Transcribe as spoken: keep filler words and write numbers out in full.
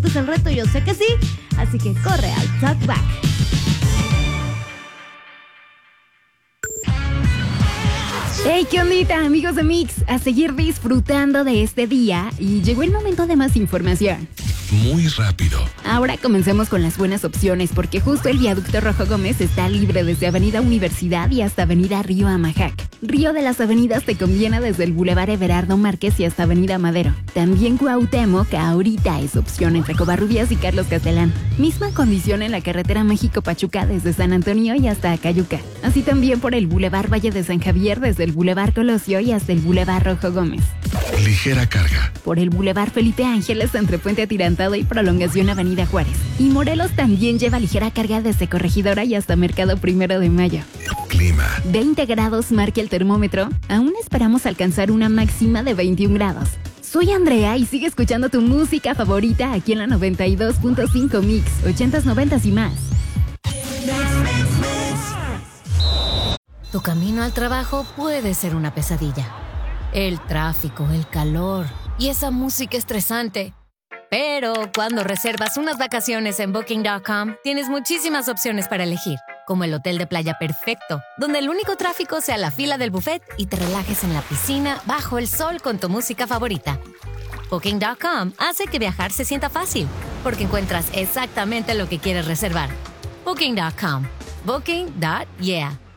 Es el reto, yo sé que sí, así que corre al Talkback. Hey, ¿qué ondita, amigos de Mix? A seguir disfrutando de este día y llegó el momento de más información. Muy rápido. Ahora comencemos con las buenas opciones porque justo el viaducto Rojo Gómez está libre desde Avenida Universidad y hasta Avenida Río Amajac. Río de las Avenidas te conviene desde el Boulevard Everardo Márquez y hasta Avenida Madero. También Cuauhtémoc ahorita es opción entre Covarrubias y Carlos Castelán. Misma condición en la carretera México-Pachuca desde San Antonio y hasta Acayuca. Así también por el Boulevard Valle de San Javier desde el Boulevard Colosio y hasta el Boulevard Rojo Gómez. Ligera carga. Por el Boulevard Felipe Ángeles entre Puente Atirantado y Prolongación Avenida Juárez. Y Morelos también lleva ligera carga desde Corregidora y hasta Mercado Primero de Mayo. Clima. veinte grados marca el termómetro. Aún esperamos alcanzar una máxima de veintiún grados. Soy Andrea y sigue escuchando tu música favorita aquí en la noventa y dos punto cinco Mix, ochentas, noventas y más. Tu camino al trabajo puede ser una pesadilla. El tráfico, el calor y esa música estresante. Pero cuando reservas unas vacaciones en Booking punto com, tienes muchísimas opciones para elegir, como el hotel de playa perfecto, donde el único tráfico sea la fila del buffet y te relajes en la piscina bajo el sol con tu música favorita. Booking punto com hace que viajar se sienta fácil, porque encuentras exactamente lo que quieres reservar. Booking punto com. Booking. Yeah.